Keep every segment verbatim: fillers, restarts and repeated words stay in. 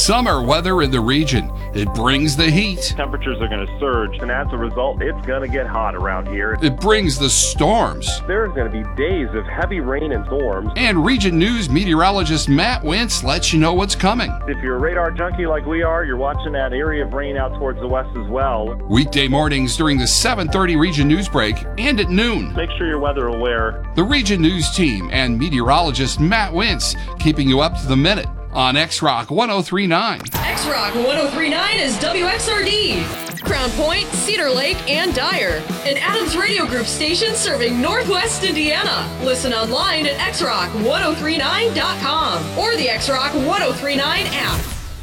Summer weather in the region. It brings the heat. Temperatures are going to surge, and as a result, it's going to get hot around here. It brings the storms. There's going to be days of heavy rain and storms. And Region News meteorologist Matt Wentz lets you know what's coming. If you're a radar junkie like we are, you're watching that area of rain out towards the west as well. Weekday mornings during the seven thirty Region News break and at noon. Make sure you're weather aware. The Region News team and meteorologist Matt Wentz keeping you up to the minute on X-Rock ten thirty-nine. X-Rock ten thirty-nine is W X R D. Crown Point, Cedar Lake, and Dyer. An Adams Radio Group station serving Northwest Indiana. Listen online at X Rock ten thirty-nine dot com or the X-Rock ten thirty-nine app.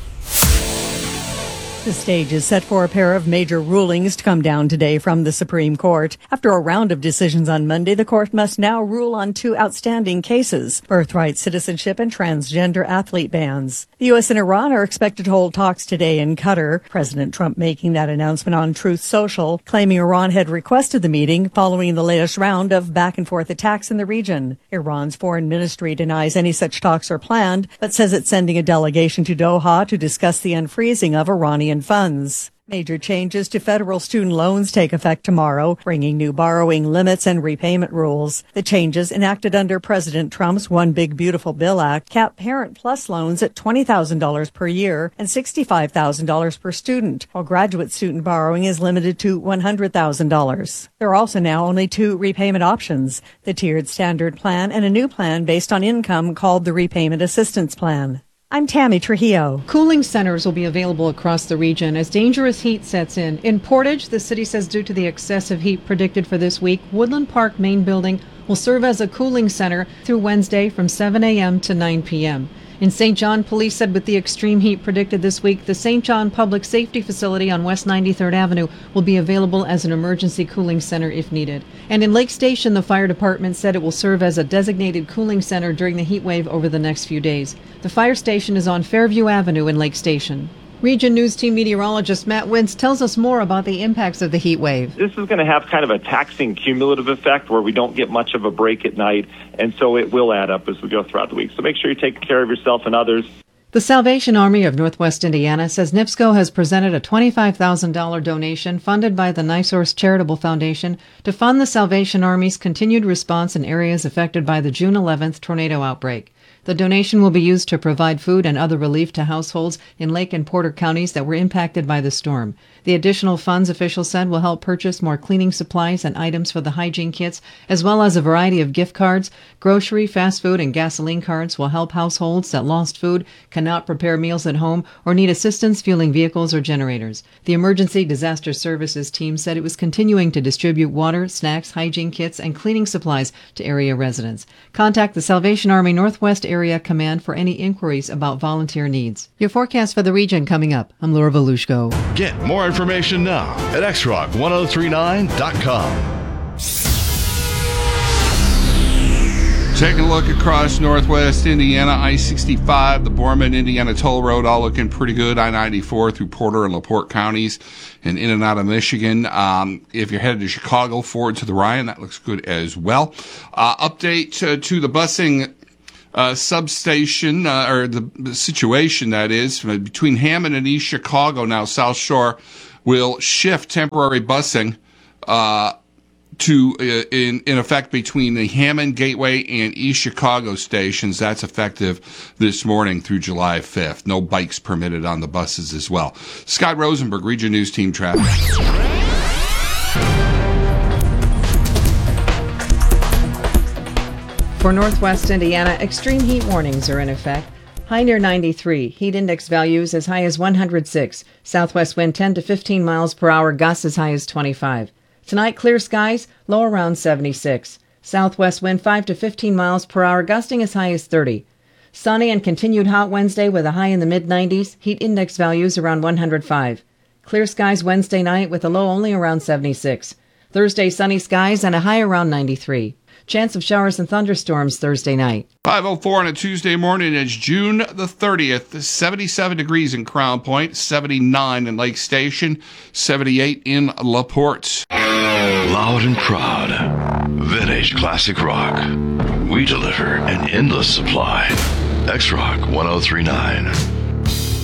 The stage is set for a pair of major rulings to come down today from the Supreme Court. After a round of decisions on Monday, the court must now rule on two outstanding cases, birthright citizenship and transgender athlete bans. The U S and Iran are expected to hold talks today in Qatar. President Trump making that announcement on Truth Social, claiming Iran had requested the meeting following the latest round of back-and-forth attacks in the region. Iran's foreign ministry denies any such talks are planned, but says it's sending a delegation to Doha to discuss the unfreezing of Iranian funds. Major changes to federal student loans take effect tomorrow, bringing new borrowing limits and repayment rules. The changes enacted under President Trump's One Big Beautiful Bill Act cap Parent Plus loans at twenty thousand dollars per year and sixty-five thousand dollars per student, while graduate student borrowing is limited to one hundred thousand dollars. There are also now only two repayment options, the tiered standard plan and a new plan based on income called the Repayment Assistance Plan. I'm Tammy Trujillo. Cooling centers will be available across the region as dangerous heat sets in. In Portage, the city says due to the excessive heat predicted for this week, Woodland Park main building will serve as a cooling center through Wednesday from seven a.m. to nine p.m. In Saint John, police said with the extreme heat predicted this week, the Saint John Public Safety Facility on West ninety-third Avenue will be available as an emergency cooling center if needed. And in Lake Station, the fire department said it will serve as a designated cooling center during the heat wave over the next few days. The fire station is on Fairview Avenue in Lake Station. Region News Team meteorologist Matt Wentz tells us more about the impacts of the heat wave. This is going to have kind of a taxing cumulative effect where we don't get much of a break at night, and so it will add up as we go throughout the week. So make sure you're taking care of yourself and others. The Salvation Army of Northwest Indiana says NIPSCO has presented a twenty-five thousand dollars donation funded by the NiSource Charitable Foundation to fund the Salvation Army's continued response in areas affected by the June eleventh tornado outbreak. The donation will be used to provide food and other relief to households in Lake and Porter counties that were impacted by the storm. The additional funds, officials said, will help purchase more cleaning supplies and items for the hygiene kits, as well as a variety of gift cards. Grocery, fast food, and gasoline cards will help households that lost food, cannot prepare meals at home, or need assistance fueling vehicles or generators. The Emergency Disaster Services team said it was continuing to distribute water, snacks, hygiene kits, and cleaning supplies to area residents. Contact the Salvation Army Northwest Area Command for any inquiries about volunteer needs. Your forecast for the region coming up. I'm Laura Volushko. Get more information now at X Rock ten thirty-nine dot com. Taking a look across Northwest Indiana, I sixty-five, the Borman, Indiana Toll Road, all looking pretty good. I ninety-four through Porter and LaPorte counties and in and out of Michigan. Um, if you're headed to Chicago, forward to the Ryan, that looks good as well. Uh, update uh, to the busing Uh, substation, uh, or the, the situation that is, between Hammond and East Chicago now, South Shore will shift temporary busing uh, to, uh, in, in effect, between the Hammond, Gateway, and East Chicago stations. That's effective this morning through July fifth. No bikes permitted on the buses as well. Scott Rosenberg, Region News Team Traffic. For Northwest Indiana, extreme heat warnings are in effect. High near ninety-three, heat index values as high as one hundred six. Southwest wind ten to fifteen miles per hour, gusts as high as twenty-five. Tonight, clear skies, low around seventy-six. Southwest wind five to fifteen miles per hour, gusting as high as thirty. Sunny and continued hot Wednesday with a high in the mid nineties, heat index values around one hundred five. Clear skies Wednesday night with a low only around seventy-six. Thursday, sunny skies and a high around ninety-three. Chance of showers and thunderstorms Thursday night. five oh four on a Tuesday morning. It's June the thirtieth. seventy-seven degrees in Crown Point, seventy-nine in Lake Station, seventy-eight in LaPorte. Loud and proud. Vintage classic rock. We deliver an endless supply. X Rock ten thirty-nine.